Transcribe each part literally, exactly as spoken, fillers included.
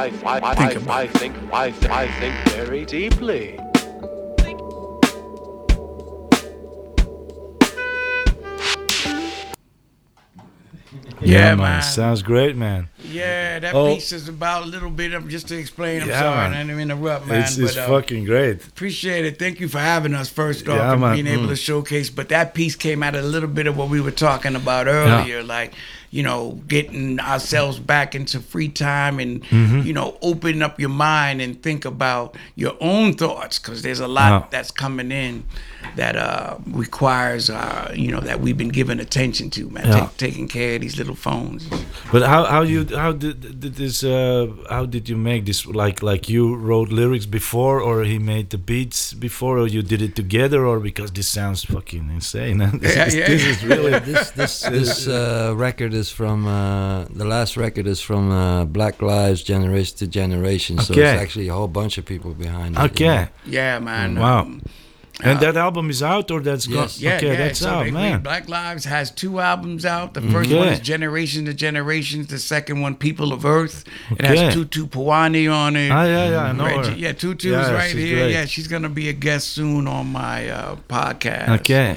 I, I, I, Think about I it. think, I, I think very deeply. Yeah, man. Sounds great, man. Yeah, that Oh. piece is about a little bit of just to explain. I'm Yeah, sorry, man. I didn't interrupt, man. It's, it's but, uh, fucking great. Appreciate it. Thank you for having us first off Yeah, and man. being able Mm. to showcase. But that piece came out of a little bit of what we were talking about earlier, like, you know, getting ourselves back into free time and, Mm-hmm. you know, open up your mind and think about your own thoughts, because there's a lot Yeah. that's coming in that uh, requires, uh, you know, that we've been giving attention to, man. Yeah. Take, taking care of these little phones. But how how you how did, did this uh, how did you make this, like like you wrote lyrics before, or he made the beats before, or you did it together, or because this sounds fucking insane? this, Yeah, is, yeah. this is really this this this uh, record is from uh, the last record is from uh, Black Lives Generation to Generation. So Okay. it's actually a whole bunch of people behind it. you okay. know. Yeah, man. Wow. Um, And uh, that album is out, or that's Yes. gone? Yeah, okay, yeah. that's so out, they- man. Black Lives has two albums out. The first one Okay. is Generation to Generations. The second one, People of Earth. It Okay. has Tutu Pawani on it. Ah, yeah, yeah, I know Reggie- her. Yeah, Tutu's Yeah, right she's here. great. Yeah, she's gonna be a guest soon on my uh, podcast. Okay.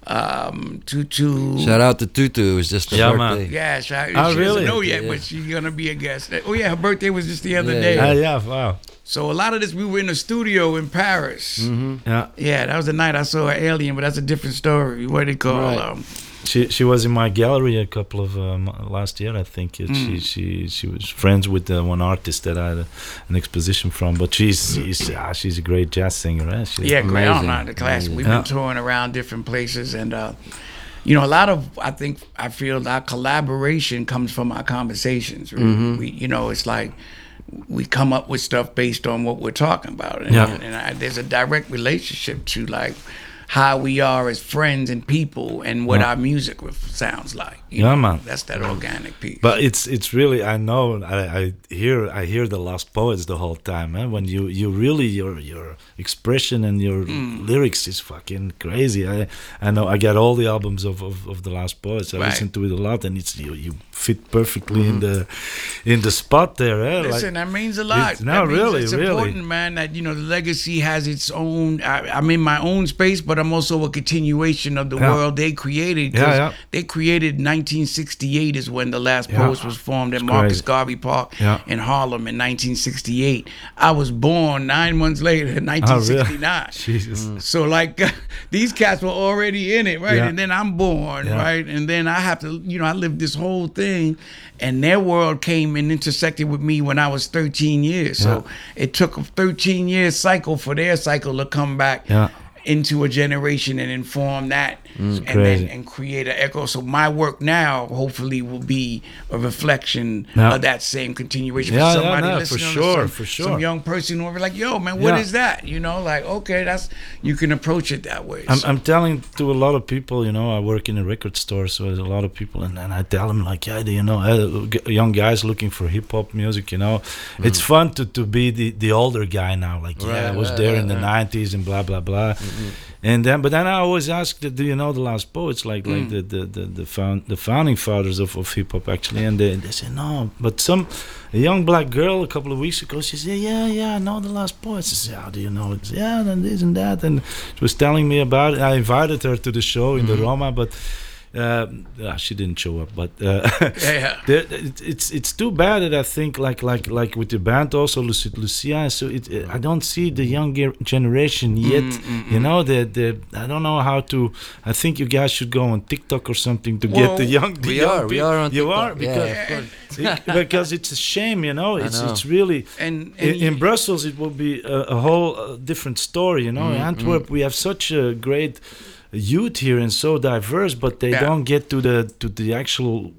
Um, Tutu. Shout out to Tutu. It was just her Yeah, man. birthday. Yeah, she, Oh, she doesn't really? know yet, Yeah. but she's gonna be a guest. Oh yeah, her birthday was just the other Yeah, day. Ah, yeah, wow. So a lot of this, we were in the studio in Paris. Yeah, Yeah, that was the night I saw an alien, but that's a different story. What they call Right. um, she she was in my gallery a couple of um, last year, I think. It, She Mm. she she was friends with uh, one artist that I had a, an exposition from. But she's she's, ah, she's a great jazz singer, right? She, Yeah, great. I don't Amazing. know the class. Amazing. We've Yeah. been touring around different places, and uh, you know, a lot of I think I feel our collaboration comes from our conversations. Really. Mm-hmm. We, you know, it's like we come up with stuff based on what we're talking about, and, Yeah. and I, there's a direct relationship to like how we are as friends and people, and what Yeah. our music ref- sounds like. you Yeah, know? man. That's that organic piece. But it's it's really, I know, I, I hear I hear the Lost Poets the whole time, man. When you you really your your expression and your Mm. lyrics is fucking crazy. I I know I got all the albums of, of, of the Lost Poets. I Right. listen to it a lot, and it's you you fit perfectly in the in the spot there. Eh? Listen, Like, that means a lot. it's- no, That means really, it's really. important, man. That you know, the legacy has its own. I, I'm in my own space, but I'm also a continuation of the Yeah. world they created. 'cause Yeah, yeah. They created nineteen sixty-eight is when the Last Yeah. Post was formed at It's Marcus crazy. Garvey Park Yeah. in Harlem in nineteen sixty-eight. I was born nine months later in nineteen sixty-nine. Jesus. So like these cats were already in it, right? Yeah. And then I'm born, Yeah. right? And then I have to, you know, I lived this whole thing, and their world came and intersected with me when I was thirteen years. So it took a thirteen year cycle for their cycle to come back. Yeah. Into a generation and inform that, and crazy. then and create an echo. So my work now, hopefully, will be a reflection Yeah. of that same continuation. Yeah, for yeah, somebody no, for listening, or sure, some, for sure. Some young person who will be like, "Yo, man, what is Yeah. that?" You know, like, okay, that's you can approach it that way. I'm, So- I'm telling to a lot of people, you know, I work in a record store, so there's a lot of people, and, and I tell them like, yeah, do you know, uh, g- young guys looking for hip hop music, you know, it's fun to, to be the, the older guy now, like, yeah, Right, I was right, there right, in the right. nineties and blah blah blah, and then but then I always ask, do you know the Lost Poets, like like Mm. the the the the, found, the founding fathers of, of hip hop actually, and they, they say no, but some a young black girl a couple of weeks ago, she said, yeah, yeah, I know the Lost Poets. I said, how do you know it? Yeah, and this and that, and she was telling me about it. I invited her to the show in the Roma, but uh, yeah, she didn't show up. But uh, yeah, yeah. there, it, it's it's too bad that I think like like like with the band also Lucia, Lucia so it, I don't see the younger generation yet. Mm, You know, the the I don't know how to. I think you guys should go on TikTok or something to Well, get the young. The We young are, we people. are on You TikTok. are because Yeah, of course. it- because it's a shame, you know. It's know. it's really And, and in, in Brussels it will be a, a whole uh, different story, you know. In Antwerp we have such a great youth here and so diverse, but they Yeah. don't get to the to the actual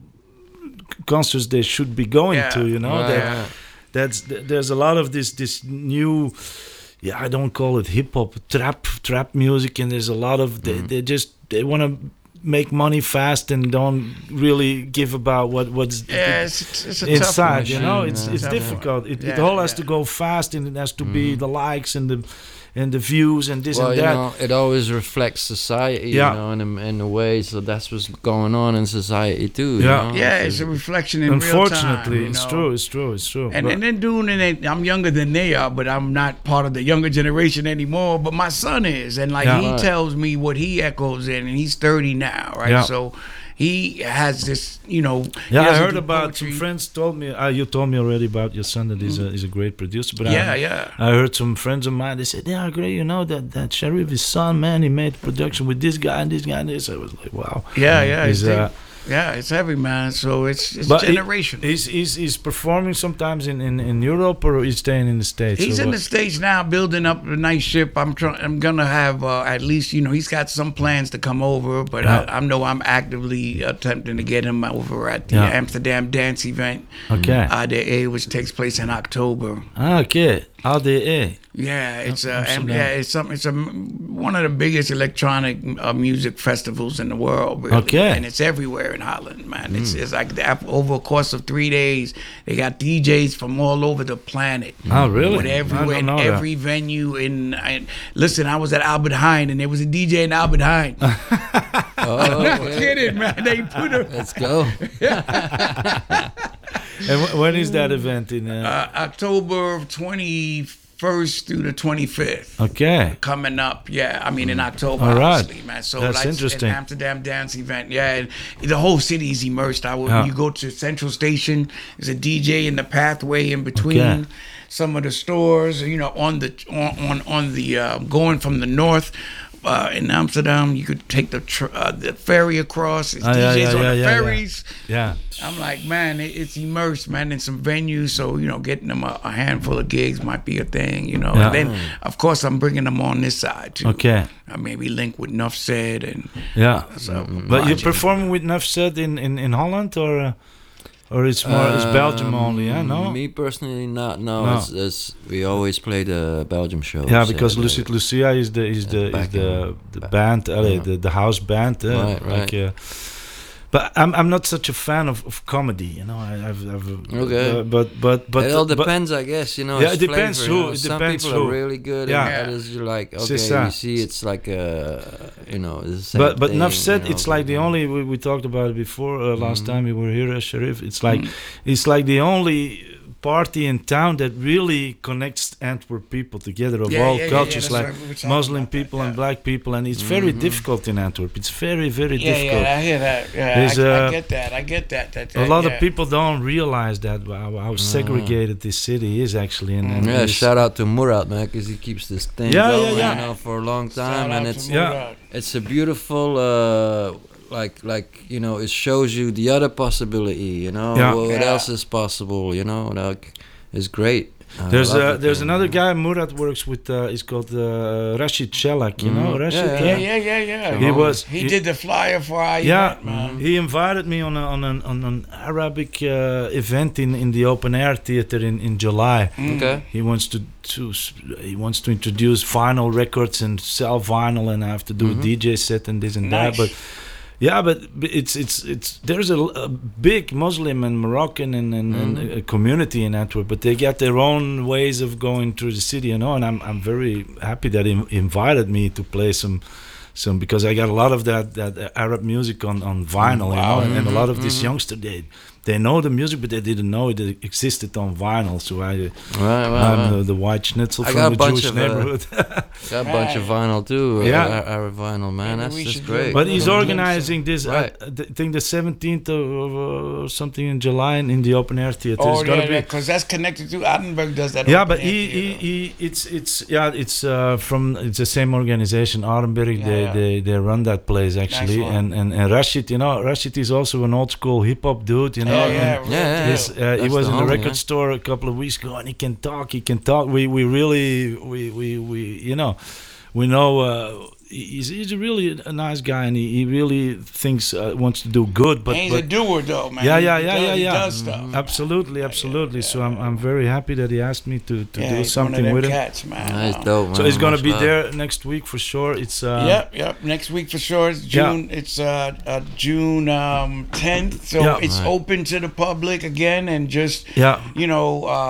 concerts they should be going Yeah. to, you know. Right. That, Yeah. that's th- there's a lot of this this new, yeah, I don't call it hip hop, trap trap music, and there's a lot of they, they just they want to make money fast and don't really give about what what's yeah, it's, it's, it's a tough inside, one. you know. Yeah. It's Yeah. it's Tough one. difficult. It, it Yeah, all has yeah. to go fast, and it has to be the likes and the and the views and this well, and you that. know, it always reflects society, Yeah. you know, in a, in a way. So that's what's going on in society too. You Yeah. know? Yeah, So- it's a reflection in Unfortunately, real time. you it's know? true. It's true. It's true. And But- and then doing it, I'm younger than they are, but I'm not part of the younger generation anymore. But my son is, and like Yeah. he Right. tells me what he echoes in, and he's thirty now, right? Yeah. So he has this, you know. he Yeah, I doesn't heard do about poetry. some friends told me. Uh, you told me already about your son that he's a he's a great producer. But Yeah, I, yeah. I heard some friends of mine. They said, "Yeah, great. You know that that Sharif, his son, man, he made production with this guy and this guy and this." I was like, "Wow." Yeah, yeah, He's, it's, uh, yeah, it's heavy, man. So it's it's But he- generational. He's, he's he's performing sometimes in, in, in Europe, or he's staying in the States. He's or in what? the States now, building up a nice ship. I'm trying. I'm gonna have uh, at least, you know, he's got some plans to come over, but Yeah. I, I know I'm actively attempting to get him over at the Yeah. Amsterdam Dance Event, Okay. uh, the A, which takes place in October. Ah, okay. A D E. Yeah, it's uh, Am- Amsterdam. yeah, it's some, it's a one of the biggest electronic uh, music festivals in the world, really. Okay. And it's everywhere in Holland, man. It's it's like the, over a course of three days, they got D Js from all over the planet. Oh, really? With I everywhere, don't know in that. every venue in. I, listen, I was at Albert Heijn, and there was a D J in Albert Heijn. Oh, No okay. kidding, man. They put a, Let's go. And wh- when is that event in? Uh, uh, October twenty-first through the twenty-fifth. okay. Coming up, yeah. I mean, in October, All right. obviously, man. So That's like interesting. an Amsterdam dance event, yeah. And the whole city is immersed. I would, Yeah. you go to Central Station. There's a D J in the pathway in between Okay. some of the stores. You know, on the on on, on the uh, going from the north. Uh, in Amsterdam, you could take the tr- uh, the ferry across. It's Ah, yeah, D Js yeah, on yeah, the yeah, yeah. ferries. Yeah. I'm like, man, it, it's immersed, man, in some venues. So, you know, getting them a, a handful of gigs might be a thing, you know. Yeah. And then, of course, I'm bringing them on this side, too. Okay. I maybe link with Nuff Said and Yeah. so. But you Logic. perform with Nuff Said in, in, in Holland, or uh, or it's more it's Belgium only? Yeah, no. Um, Me personally, not. No, No. It's, it's we always play the Belgium shows. Yeah, because uh, Lucid Lucia is the is the is back the in- the back- band, uh, yeah. the the house band. Uh, Right, like, uh, but I'm I'm not such a fan of, of comedy, you know. I, I've, I've Okay. uh, but but but it all but- depends, I guess. You know. Yeah, it's it depends flavor, you who- know. it Some depends people who. are really good, Yeah. and others you're like, C'est okay, ça. you see, it's like a, you know, it's the same But but thing, enough said. you know, It's like the but- only we, we talked about it before uh, last Mhm. time we were here, uh, Sharif. It's like it's like the only party in town that really connects Antwerp people together of Yeah, all yeah, yeah, cultures, yeah, that's like right, we were talking Muslim about that, people yeah. and black people, and it's very Mhm. difficult in Antwerp. It's very very Yeah, difficult. yeah, I hear that. Yeah, There's, I, I uh, get that. I get that. that, A that lot yeah. of people don't realize that how, how segregated this city is actually. And, and Yeah, it's- shout out to Murat, man, because he keeps this thing Yeah, yeah, going, yeah. you know, for a long Shout time, out and to it's Yeah. Murad. it's a beautiful, uh, like like you know, it shows you the other possibility, you know, Yeah. what Yeah. else is possible, you know, like it's great. I There's love uh, it, there's man. another guy Murat works with. Uh, he's called uh, Rashid Chelak. You know Mhm. Rashid. Yeah, Yeah, uh, yeah, yeah, yeah. He was. He did the flyer for our Yeah, event, man. he invited me on a, on an on an Arabic uh, event in, in the open air theater in, in July. Okay. He wants to, to s- he wants to introduce vinyl records and sell vinyl, and I have to do Mhm. a D J set and this and Nice. that. But yeah, but b- it's it's it's there's a, a big Muslim and Moroccan and, and, and Mhm. a community in Antwerp, but they got their own ways of going through the city, you know. And I'm I'm very happy that he invited me to play some. Some because I got a lot of that, that uh, Arab music on, on vinyl, you know, Wow. and, and a lot of Mhm, these mhm. youngsters they they know the music, but they didn't know it existed on vinyl. So I Right, I'm right, right. the, the white schnitzel I from got a the bunch Jewish of, uh, neighborhood. Got a bunch of Right. vinyl too. Yeah. uh, Ar- Arab vinyl, man. Maybe That's we just should do great. it. But he's Yeah. organizing this, Right. uh, I think the seventeenth of, of uh, something in July in, in the open air theater. Oh, it's gonna yeah, be. because that's connected to Adenberg does that. Yeah, open but air he, he, theater. he it's it's yeah it's uh, from it's the same organization Arenberg. Yeah, they, yeah. they they run that place actually, Nice one. and, and and Rashid, you know, Rashid is also an old school hip hop dude, you know. yeah, and yeah, Yeah, yeah, He's, uh, he That's was the in the homie, record yeah. store a couple of weeks ago, and he can talk. He can talk. We we really we we, we you know we know uh, he's he's a really a nice guy, and he, he really thinks uh, wants to do good. But, And he's but a doer, though, man. Yeah, yeah, He yeah, does- yeah, he yeah. does stuff. absolutely, absolutely. yeah, so I'm I'm very happy that he asked me to to Yeah, do he's something one of with them him. cats, man. Nice, Wow. dope, man. So he's gonna Much be love. there next week for sure. It's uh, Yep, yep. Next week for sure. It's Yeah. June. It's uh, uh June um tenth. So Yeah. it's Right. open to the public again, and just yeah. you know, um,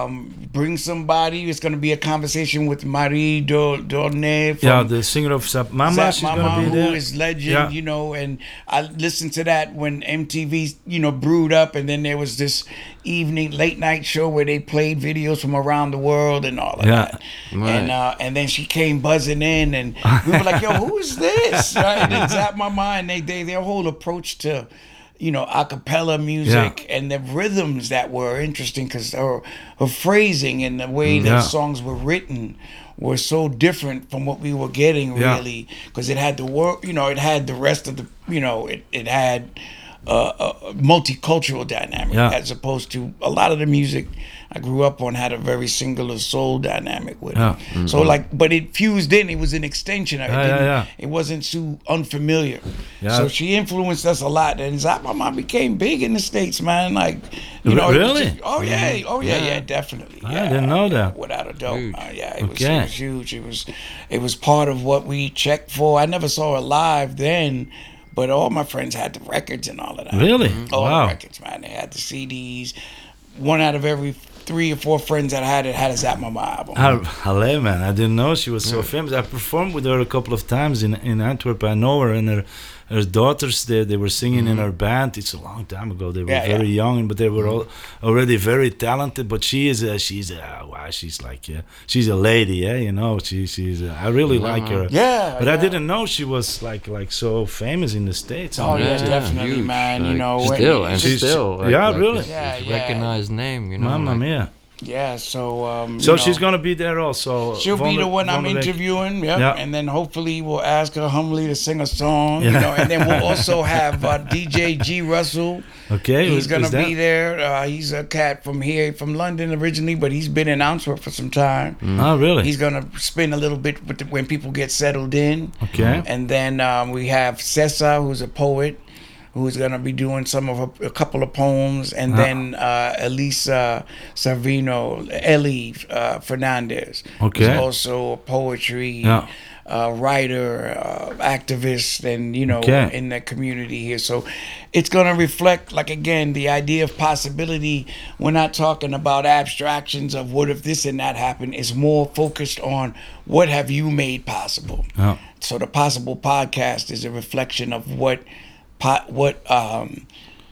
bring somebody. It's going to be a conversation with Marie Do- Dornay. From Yeah, the singer of Zap Mama. Zap She's Mama, gonna be there. who is legend, Yeah. you know. And I listened to that when M T V, you know, brewed up, and then there was this evening late night show where they played videos from around the world and all of Yeah. that. Right. And uh, and then she came buzzing in, and we were like, "Yo, who is this?" Right? And it zapped my mind. They, they their whole approach to, you know, a cappella music Yeah. and the rhythms that were interesting, because her, her phrasing and the way the Yeah. songs were written were so different from what we were getting, Yeah. really, because it had the work, you know, it had the rest of the, you know, it, it had uh, a multicultural dynamic, Yeah. as opposed to a lot of the music I grew up on had a very singular soul dynamic with Yeah. it. So like, but it fused in. It was an extension of it. Yeah, yeah, didn't- yeah. It wasn't too unfamiliar. Yeah. So she influenced us a lot, and Zap Mama became big in the States, man. Like, you know, it was Really? just- oh yeah, oh yeah, yeah, definitely. I Yeah, didn't know that. Without a doubt, Huge. uh, yeah, it was, Okay. it was huge. It was, it was part of what we checked for. I never saw her live then, but all my friends had the records and all of that. Really? All Wow. the records, man. They had the C Ds. One out of every three or four friends that had it had a Zap Mama album. Her- Halle, man, I didn't know she was so famous. I performed with her a couple of times in in Antwerp. I know her, and her her daughters, they, they were singing in her band. It's a long time ago. They were Yeah, very yeah. young, but they were all already very talented. But she is a, she's a, wow, she's like, yeah, she's a lady, yeah, you know. She she's a, I really like her. Yeah, But I yeah. didn't know she was like like so famous in the States. Oh, yeah, Yeah, definitely, huge. man. You Like, know, when- still and She's- still. Like, yeah, like really. it's- Yeah, it's yeah. recognized name, you know. Mamma like- mia. Yeah, so um, So you she's know, gonna be there also. she'll be the Vonne- one I'm Vonne Beek. interviewing, yep. Yeah. And then hopefully we'll ask her humbly to sing a song, you Yeah. know. And then we'll also have uh, D J G Russell. Okay, He's who's- gonna who's that? be there. Uh, he's a cat from here, from London originally, but he's been in Antwerp for some time. Oh, really? He's gonna spend a little bit with the, when people get settled in. Okay. And then um, we have Cessa, who's a poet, who's gonna be doing some of a, a couple of poems, and Ah. then uh, Elisa Savino, Ellie uh, Fernandez, Okay. who's also a poetry Yeah. uh, writer, uh, activist, and you know, Okay. in the community here. So it's gonna reflect, like again, the idea of possibility. We're not talking about abstractions of what if this and that happened. It's more focused on what have you made possible. Yeah. So the Possible Podcast is a reflection of what, po- what, um,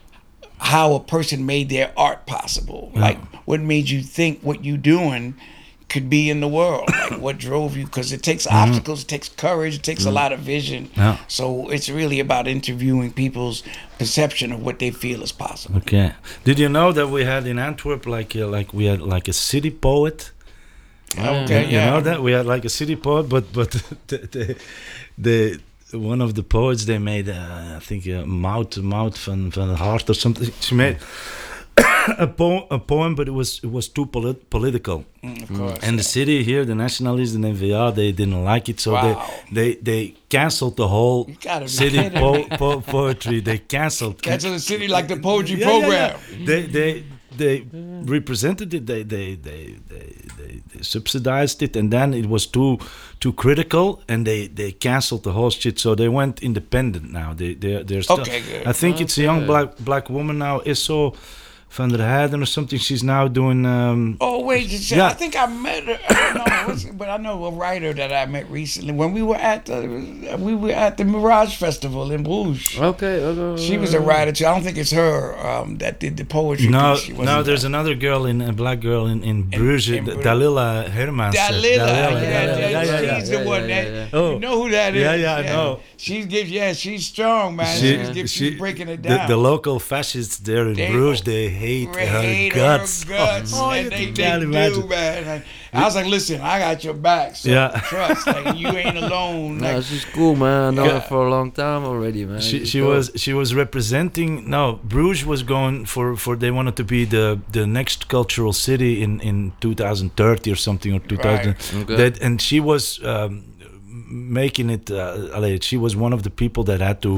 how a person made their art possible. Yeah. Like what made you think what you doing could be in the world. Like what drove you? Because it takes obstacles, it takes courage, it takes a lot of vision. Yeah. So it's really about interviewing people's perception of what they feel is possible. Okay. Did you know that we had in Antwerp like uh, like we had like a city poet? Okay, You yeah. know that we had like a city poet, but but the the, the one of the poets they made uh, I think uh, Maud Maud van van Hart or something. She made a poem, a poem, but it was it was too polit- political. Mm, of course. And the city here, the nationalists and N V A, they didn't like it, so Wow. they they they canceled the whole You gotta be city kidding po- me. po- poetry. They canceled. Cancel the city like the poetry Yeah, yeah, program. yeah. They they they represented it. They they they they, they they subsidized it, and then it was too too critical, and they they canceled the whole shit. So they went independent now. They they they're still. Okay, good. I think it's a young black black woman now. Isso van der Heijden or something. She's now doing. Um, Oh wait, just, Yeah. I think I met her. I don't know, what's- but I know a writer that I met recently when we were at the we were at the Mirage Festival in Bruges. Okay, okay. She was a writer too. I don't think it's her um, that did the poetry. No, piece. She wasn't no. There's that. another girl in a black girl in in Bruges, in D- Bruges. Dalila Hermans. Dalila, yeah, Dalila, yeah, yeah, yeah, she's yeah. the yeah, one yeah, that yeah. Oh. you know who that is. Yeah, yeah, I know. She's gives, yeah, she's strong, man. She- she's, gives, she- she's breaking it the, down. the local fascists there in They Bruges, they hate They her hate guts. her guts, Oh, and you they, can't they imagine. do, man. Like, I was like, listen, I got your back. So Yeah. trust, like you ain't alone. No, Like, she's cool, man. I know Yeah. her for a long time already, man. She She's she dope. was she was representing. No, Bruges was going for, for they wanted to be the, the next cultural city in, in two thousand thirty or something or two thousand. Okay. That and she was um, making it. Uh, allee, she was one of the people that had to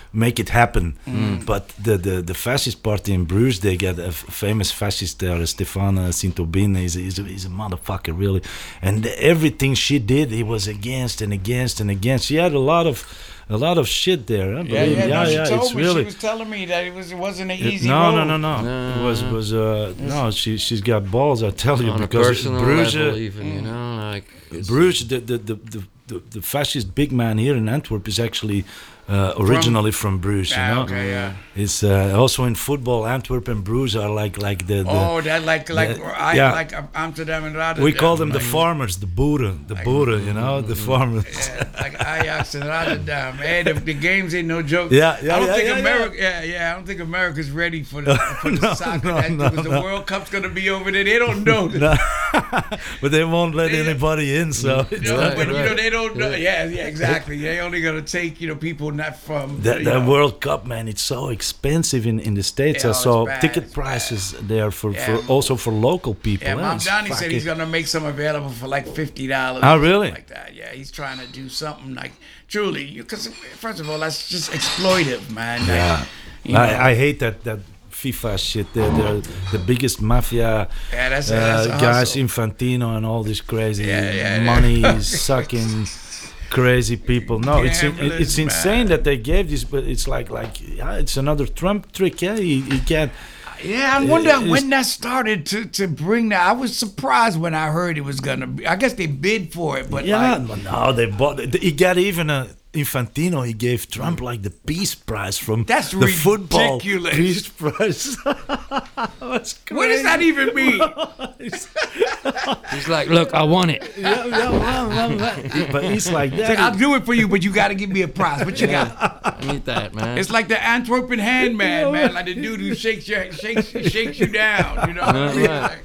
make it happen. Mm. But the, the, the fascist party in Bruges, they got a f- famous fascist there, Stefano Sintobin. He's a, he's, a, he's a motherfucker, really. And everything she did, he was against and against and against. She had a lot of a lot of shit there. Huh? Yeah, yeah, no, she yeah, told it's me. really. She was telling me that it was it wasn't an It- easy no, road. no, no, no, No. It was was uh, no. She she's got balls, I tell you, On a because personal Bruges, level, even you know, like it's- Bruges, the the, the the the the fascist big man here in Antwerp is actually uh, originally from, Bruges. Ah, you know, okay, yeah. it's uh, also in football. Antwerp and Bruges are like like the. the Oh, that like like the- I, yeah. like Amsterdam and Rotterdam. we call them the like, farmers, the boeren, the boeren, you know, the farmers. yeah, like Ajax and Rotterdam. Hey, the, the games ain't no joke. Yeah, yeah, I don't yeah, think yeah, America. Yeah. yeah, I don't think America's ready for the for the No, soccer. no, that, no, because the no. World Cup's gonna be over there. They don't know. No. But they won't let Yeah. anybody in, so it's You know, like- but you know right. they don't know. Yeah, yeah, exactly. They only gonna take you know people not from That, you that know. World Cup, man, it's so expensive in, in the States. Yeah, I it's saw bad, ticket it's prices there for, Yeah. for also for local people. Yeah, eh? Mom It's Donnie said fucking- he's gonna make some available for like fifty dollars. Oh, really? Like that. Yeah, he's trying to do something like truly. Because first of all, that's just exploitive, man. Like, Yeah. you know. I, I hate that that FIFA shit. They're, they're the biggest mafia Yeah, that's a- uh, that's a guys, hustle. Infantino and all these crazy Yeah, yeah, yeah. money sucking crazy people. No, it's in, Gamblers, it's insane man. that they gave this, but it's like like yeah, it's another Trump trick. Yeah, he, he can't. Yeah, I wonder It's- when that started to, to bring that. I was surprised when I heard it was gonna be. I guess they bid for it, but Yeah, like, but no, they bought. He got even a Infantino. He gave Trump like the peace prize from That's the football ridiculous. peace prize. That's crazy. what does that even mean? He's like, look, I want it. Yeah, yeah, well, well, well. But he's like It's like, that. I'll do it for you, but you got to give me a prize. What you got? I need that, man. It's like the Antwerpen handman, man, like the dude who shakes your shakes shakes you down. You know. What I mean? right.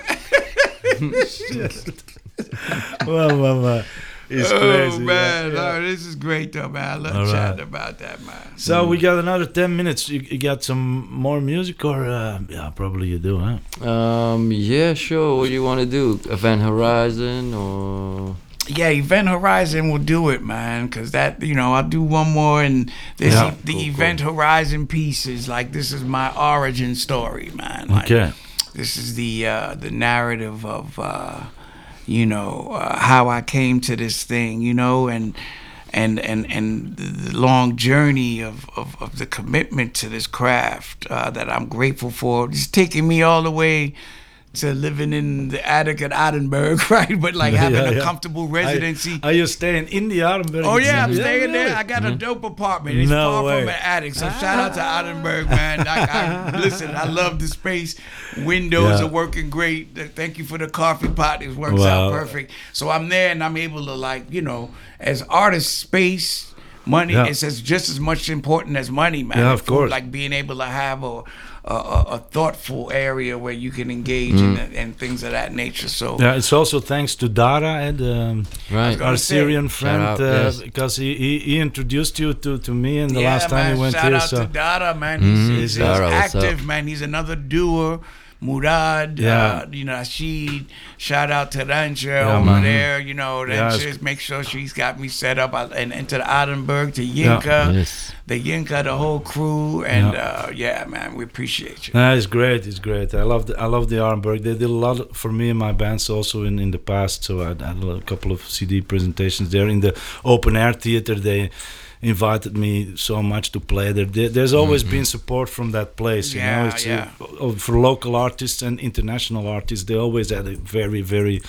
Like, well, well, well. It's oh crazy. man, yeah, yeah. oh, this is great though, man. I love All chatting right. about that, man. So we got another ten minutes. You, you got some more music, or uh, yeah, probably you do, huh? Um, yeah, sure. What do you want to do? Event Horizon or? Yeah, Event Horizon will do it, man. Cause that, you know, I'll do one more, and this Yeah. e- the Cool, Event Horizon piece is like this is my origin story, man. Like, Okay. This is the uh, the narrative of uh, you know uh, how I came to this thing, you know, and and and and the long journey of of, of the commitment to this craft uh, that I'm grateful for. It's taking me all the way to living in the attic at Adenberg, right? But like having Yeah, a yeah. comfortable residency. Are you staying in the Arenberg? Oh yeah, I'm Yeah, staying really? there. I got a dope apartment. It's No far way. from an attic. So shout out to Adenberg, man. I, I, listen, I love the space. Windows Yeah. are working great. Thank you for the coffee pot. It works Wow. out perfect. So I'm there and I'm able to like, you know, as artists, space, money, Yeah. it's as, just as much important as money, man. Yeah, of Food, course. Like being able to have a a, a, a thoughtful area where you can engage in it and things of that nature. So Yeah, it's also thanks to Dara and um, Right. gonna our say, Syrian shout friend, out, uh, yes. because he, he, he introduced you to, to me and the yeah, last time man, he went shout here. out So to Dada, man. He's, Mhm. he's, he's Dara, what's active, up? man. He's another doer. Murad, Yeah. uh, you know, Rashid. Shout out to Rancha Yeah, over man. there. You know, Yeah, Rancha, it's- make sure she's got me set up. I- And, and to the Adenberg, to Yinka, Yes. the Yinka, the whole crew. And Yeah. uh, yeah, man, we appreciate you. Nah, it's great. It's great. I love the, I love the Arenberg. They did a lot for me and my bands also in, in the past. So I had a couple of C D presentations there in the open air theater. They invited me so much to play there. There- There's always been support from that place. You know, Yeah, it's, yeah. uh, for local artists and international artists. They always had a very very.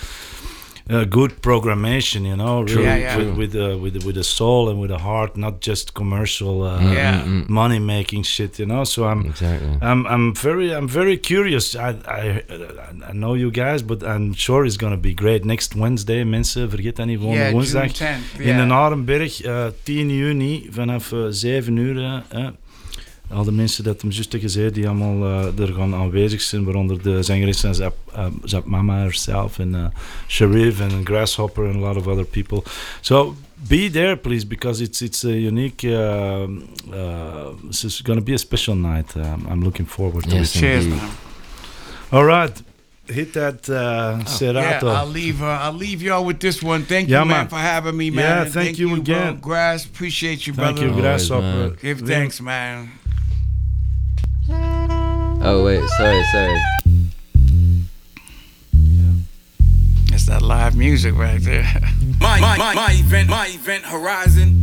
Uh, good programmation, you know, really Yeah, yeah. with with uh, with with a soul and with a heart, not just commercial uh, Yeah. money making shit, you know. So I'm Exactly. I'm I'm very I'm very curious. I I I know you guys, but I'm sure it's gonna be great. Next Wednesday, mensen, vergeet dat niet, volgende Yeah, June woensdag tenth. in Yeah. de Arenberg, uh, tien juni vanaf uh, zeven uur. Uh, al de mensen dat hem juist gezegd die allemaal uh, er gaan aanwezig zijn, waaronder de zangeres en Zap, uh, Zap Mama herself en uh, Sharif and Grasshopper and a lot of other people. So be there, please, because it's it's a unique. Uh, uh, it's going to be a special night. Um, I'm looking forward to Yes, it. Cheers, indeed. man. All right. hit that uh, Yeah, Serato. I'll leave. Uh, I'll leave y'all with this one. Thank Yeah, you, man, man. for having me, man. Yeah, thank you again. bro. Grass, appreciate you, Thank brother. you, Grasshopper. man. Give Vin- thanks, man. Oh wait, sorry, sorry. That's that live music right there. My, my, my, my event, my event horizon.